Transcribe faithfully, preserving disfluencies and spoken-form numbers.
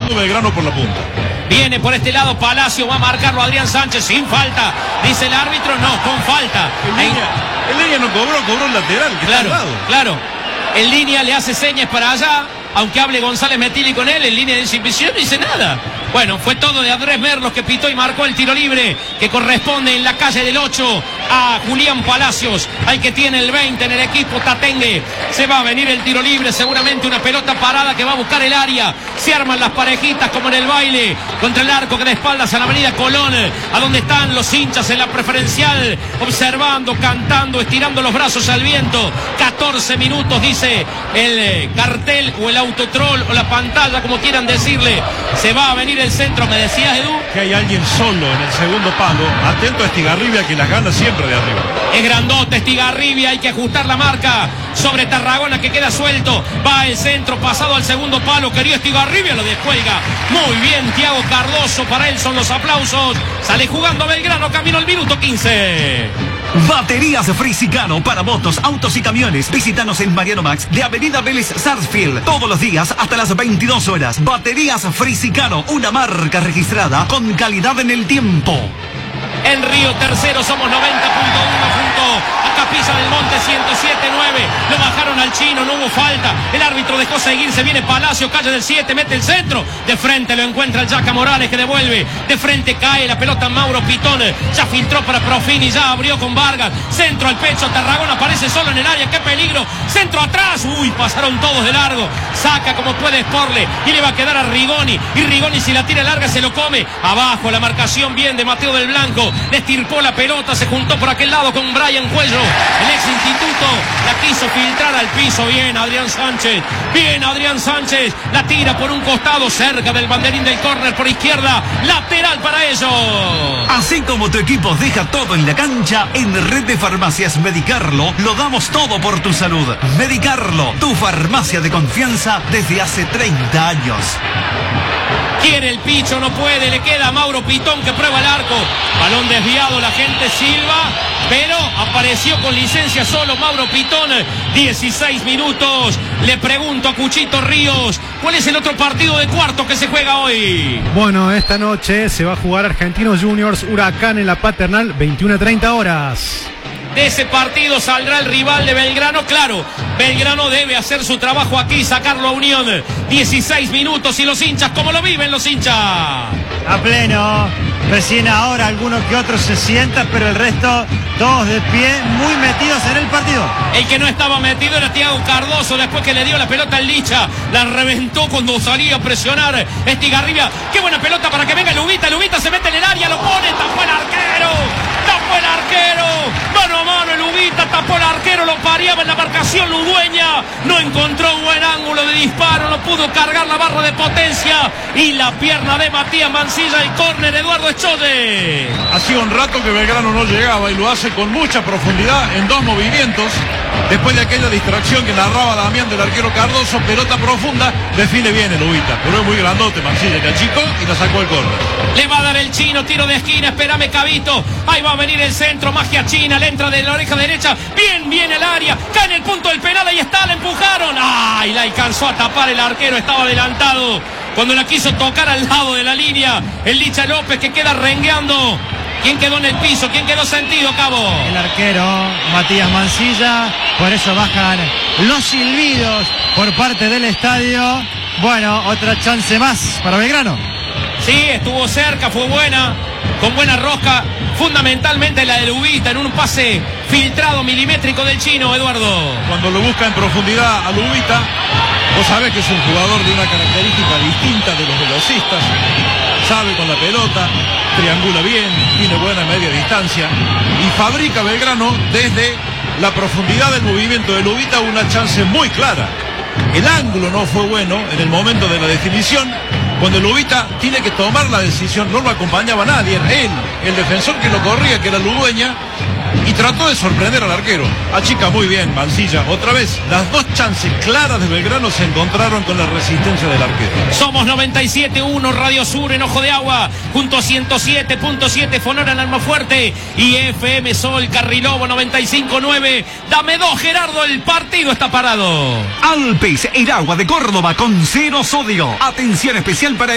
Belgrano por la punta. Viene por este lado Palacio, va a marcarlo Adrián Sánchez sin falta. Dice el árbitro, no, con falta. En línea, en línea no cobró, cobró el lateral. Que claro, está al lado. claro. En línea le hace señas para allá, aunque hable González Metili con él, en línea de exhibición no dice nada. Bueno, fue todo de Andrés Merlos que pitó y marcó el tiro libre que corresponde en la calle del ocho a Julián Palacios, al que tiene el veinte en el equipo tatengue. Se va a venir el tiro libre, seguramente una pelota parada que va a buscar el área. Se arman las parejitas como en el baile contra el arco que da espaldas a la avenida Colón, a donde están los hinchas en la preferencial, observando, cantando, estirando los brazos al viento. catorce minutos, dice el cartel o el autotrol o la pantalla, como quieran decirle. Se va a venir el centro, me decías, Edu. Que hay alguien solo en el segundo palo. Atento a Estigarribia, que las gana siempre de arriba. Es grandote Estigarribia, hay que ajustar la marca sobre Tarragona, que queda suelto. Va el centro, pasado al segundo palo. Quería Estigarribia, lo descuelga. Muy bien, Thiago Cardoso, para él son los aplausos. Sale jugando Belgrano, camino al minuto quince. Baterías Frisicano para motos, autos y camiones. Visítanos en Mariano Max de Avenida Vélez Sarsfield. Todos los días hasta las veintidós horas. Baterías Frisicano, una marca registrada con calidad en el tiempo. En Río Tercero somos noventa punto uno junto a Capilla del Monte ciento siete punto nueve. Lo bajaron al chino, no hubo falta. El árbitro dejó seguir, se viene Palacio, calle del siete, mete el centro. De frente lo encuentra el Yaca Morales que devuelve. De frente cae la pelota Mauro Pitón. Ya filtró para Profini, ya abrió con Vargas. Centro al pecho, Tarragona aparece solo en el área. ¡Qué peligro! Centro atrás. Uy, pasaron todos de largo. Saca como puede Sporle y le va a quedar a Rigoni. Y Rigoni si la tira larga se lo come. Abajo la marcación bien de Mateo del Blanco. Le estirpó la pelota, se juntó por aquel lado con Brian Cuello, el ex instituto, la quiso filtrar al piso. Bien Adrián Sánchez, bien Adrián Sánchez, la tira por un costado cerca del banderín del córner por izquierda, lateral para ellos. Así como tu equipo deja todo en la cancha, en Red de Farmacias Medicarlo lo damos todo por tu salud. Medicarlo, tu farmacia de confianza desde hace treinta años. Quiere el Picho, no puede, le queda a Mauro Pitón que prueba el arco. Balón desviado, la gente silba, pero apareció con licencia solo Mauro Pitón. dieciséis minutos. Le pregunto a Cuchito Ríos, ¿cuál es el otro partido de cuartos que se juega hoy? Bueno, esta noche se va a jugar Argentinos Juniors Huracán en la Paternal, veintiuna a treinta horas. De ese partido saldrá el rival de Belgrano, claro. Belgrano debe hacer su trabajo aquí, sacarlo a Unión. dieciséis minutos y los hinchas, ¿cómo lo viven los hinchas? A pleno. Recién ahora algunos que otros se sientan, pero el resto todos de pie, muy metidos en el partido. El que no estaba metido era Thiago Cardoso, después que le dio la pelota al Licha, la reventó cuando salía a presionar Estigarribia. Qué buena pelota para que venga Lubita. Lubita se mete en el área, lo pone, tapó el arquero. Tapó el arquero. Mano a mano el Lubita, tapó el arquero, lo pareaba en la marcación Ludueña. No encontró buen ángulo de disparo, no pudo cargar la barra de potencia. Y la pierna de Matías Mancilla, el córner Eduardo Echode. Hacía un rato que Belgrano no llegaba y lo hace con mucha profundidad en dos movimientos. Después de aquella distracción que narraba Damián del arquero Cardoso, pelota profunda, define bien el Ubita, pero es muy grandote Mancilla, que achicó y la sacó el córner. Le va a dar el chino, tiro de esquina, espérame Cabito, ahí va a venir el centro, magia china, le entra de la oreja derecha, bien, bien el área, cae en el punto del penal, ahí está, la empujaron, ay, la alcanzó a tapar el arquero, estaba adelantado, cuando la quiso tocar al lado de la línea, el Licha López que queda rengueando. ¿Quién quedó en el piso? ¿Quién quedó sentido, Cabo? El arquero Matías Mancilla. Por eso bajan los silbidos por parte del estadio. Bueno, otra chance más para Belgrano. Sí, estuvo cerca, fue buena, con buena rosca. Fundamentalmente la de Lubita en un pase filtrado milimétrico del chino, Eduardo. Cuando lo busca en profundidad a Lubita, vos sabés que es un jugador de una característica distinta de los velocistas. Sabe con la pelota, triangula bien, tiene buena media distancia y fabrica Belgrano desde la profundidad del movimiento de Lubita una chance muy clara. El ángulo no fue bueno en el momento de la definición. Cuando Lubita tiene que tomar la decisión, no lo acompañaba nadie, él, el defensor que lo corría, que era Ludueña, y trató de sorprender al arquero. Achica muy bien Mancilla. Otra vez, las dos chances claras de Belgrano se encontraron con la resistencia del arquero. Somos noventa y siete punto uno Radio Sur en Ojo de Agua, junto a ciento siete punto siete Fonora en Almafuerte y F M Sol Carrilobo noventa y cinco punto nueve. Dame dos, Gerardo, el partido está parado. Alpes, el agua de Córdoba con cero sodio. Atención especial para